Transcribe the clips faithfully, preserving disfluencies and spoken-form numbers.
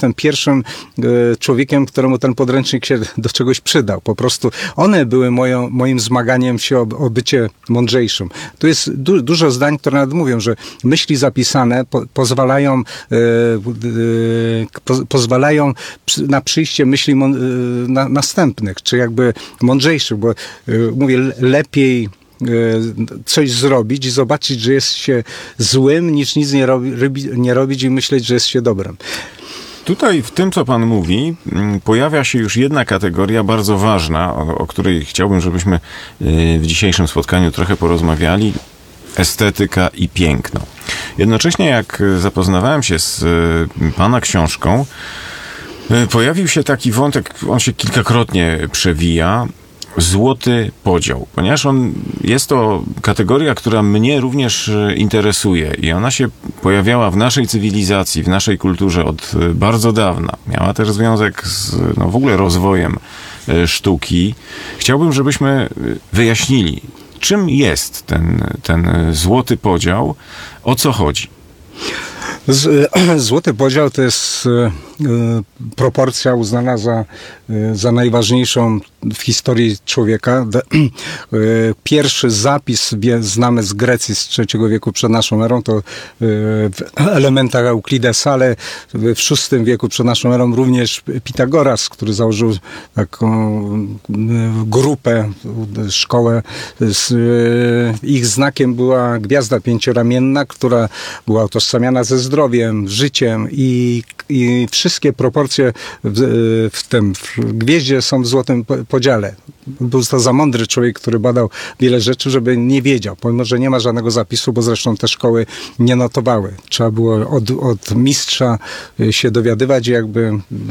jestem pierwszym człowiekiem, któremu ten podręcznik się do czegoś przydał. Po prostu one były moją, moim zmaganiem się o, o bycie mądrzejszym. Tu jest du, dużo zdań, które nawet mówią, że myśli zapisane po, pozwalają, e, e, po, pozwalają na przyjście myśli mon, e, na, następnych, czy jakby mądrzejszych, bo e, mówię, lepiej coś zrobić i zobaczyć, że jest się złym, niż nic nie, robi, nie robić i myśleć, że jest się dobrym. Tutaj w tym, co pan mówi, pojawia się już jedna kategoria bardzo ważna, o, o której chciałbym, żebyśmy w dzisiejszym spotkaniu trochę porozmawiali. Estetyka i piękno. Jednocześnie, jak zapoznawałem się z pana książką, pojawił się taki wątek, on się kilkakrotnie przewija, złoty podział, ponieważ on jest to kategoria, która mnie również interesuje i ona się pojawiała w naszej cywilizacji, w naszej kulturze od bardzo dawna. Miała też związek z no, w ogóle rozwojem sztuki. Chciałbym, żebyśmy wyjaśnili, czym jest ten, ten złoty podział, o co chodzi. Z, złoty podział to jest e, proporcja uznana za, e, za najważniejszą w historii człowieka. De, e, pierwszy zapis wie, znamy z Grecji z trzeciego wieku przed naszą erą, to e, w elementach Euklidesa, ale w szóstym wieku przed naszą erą również Pitagoras, który założył taką e, grupę, szkołę. Z, e, ich znakiem była gwiazda pięcioramienna, która była utożsamiana ze zdrowiem, życiem i, i wszystkie proporcje w, w tym w gwieździe są w złotym podziale. Był to za mądry człowiek, który badał wiele rzeczy, żeby nie wiedział, pomimo że nie ma żadnego zapisu, bo zresztą te szkoły nie notowały. Trzeba było od, od mistrza się dowiadywać, jakby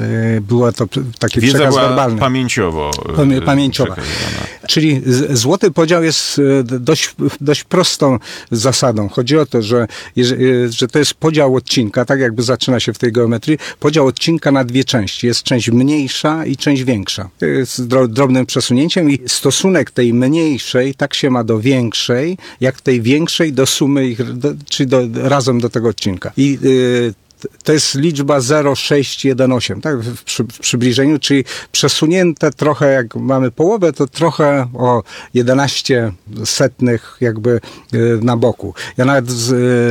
było to taki Wiedza przekaz była werbalny. pamięciowo. Pamięciowa. Czyli złoty podział jest dość, dość prostą zasadą. Chodzi o to, że, że to jest podział odcinka, tak jakby zaczyna się w tej geometrii, podział odcinka na dwie części. Jest część mniejsza i część większa. To jest drobnym przesunięciem i stosunek tej mniejszej tak się ma do większej, jak tej większej do sumy ich, do, czyli do, razem do tego odcinka. I yy, to jest liczba zero przecinek sześć jeden osiem, tak, w, przy, w przybliżeniu, czyli przesunięte trochę, jak mamy połowę, to trochę o jedenaście setnych jakby y, na boku. Ja nawet z,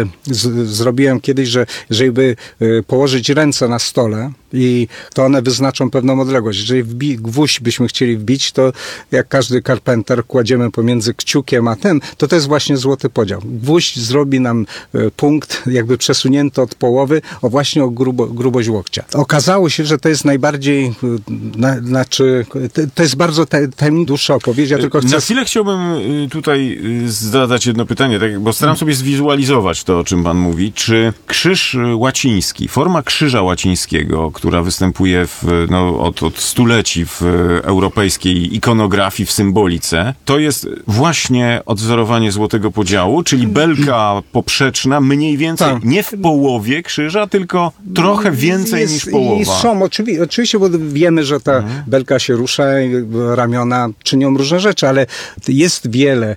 z, zrobiłem kiedyś, że żeby y, położyć ręce na stole i to one wyznaczą pewną odległość. Jeżeli wbi, gwóźdź byśmy chcieli wbić, to jak każdy karpenter kładziemy pomiędzy kciukiem a tym, to to jest właśnie złoty podział. Gwóźdź zrobi nam y, punkt jakby przesunięty od połowy o właśnie o grubo, grubość łokcia. Okazało się, że to jest najbardziej, na, znaczy, to, to jest bardzo tajemnicza, dłuższa opowieść. Ja tylko chcę... Na chwilę chciałbym tutaj zadać jedno pytanie, tak, bo staram sobie zwizualizować to, o czym pan mówi. Czy krzyż łaciński, forma krzyża łacińskiego, która występuje w, no, od, od stuleci w europejskiej ikonografii, w symbolice, to jest właśnie odwzorowanie złotego podziału, czyli belka poprzeczna mniej więcej tak. Nie w połowie krzyża, tylko trochę więcej jest, niż połowa. I są, oczywi- oczywiście, bo wiemy, że ta mhm. belka się rusza i ramiona czynią różne rzeczy, ale jest wiele,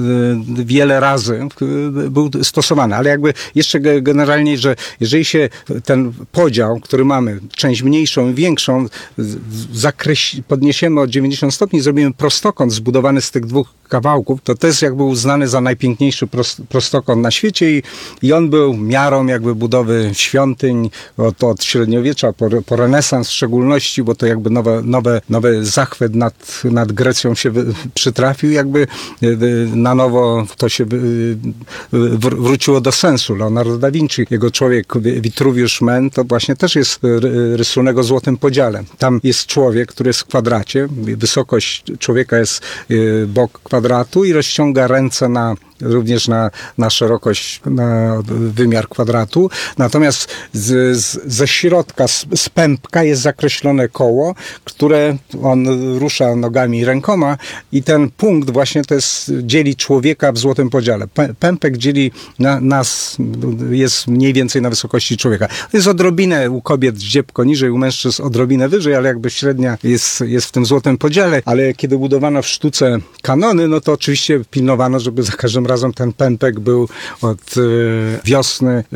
wiele razy był stosowany, ale jakby jeszcze generalnie, że jeżeli się ten podział, który mamy, część mniejszą i większą, zakreś- podniesiemy o dziewięćdziesiąt stopni, zrobimy prostokąt zbudowany z tych dwóch kawałków, to to jest jakby uznany za najpiękniejszy prost- prostokąt na świecie i, i on był miarą jakby budowy świątyń od, od średniowiecza po, po renesans w szczególności, bo to jakby nowe, nowe, nowy zachwyt nad, nad Grecją się wy, przytrafił, jakby na nowo to się wy, wr- wróciło do sensu. Leonardo da Vinci, jego człowiek Vitruvius Men, to właśnie też jest rysunek o złotym podziale. Tam jest człowiek, który jest w kwadracie, wysokość człowieka jest bok kwadratu, kwadratu i rozciąga ręce na, również na, na szerokość, na wymiar kwadratu. Natomiast z, z, ze środka, z, z pępka jest zakreślone koło, które on rusza nogami i rękoma i ten punkt właśnie to jest, dzieli człowieka w złotym podziale. Pępek dzieli na, nas, jest mniej więcej na wysokości człowieka. To jest odrobinę u kobiet zdziepko niżej, u mężczyzn odrobinę wyżej, ale jakby średnia jest, jest w tym złotym podziale. Ale kiedy budowano w sztuce kanony, no to oczywiście pilnowano, żeby za każdym razem ten pępek był od y, wiosny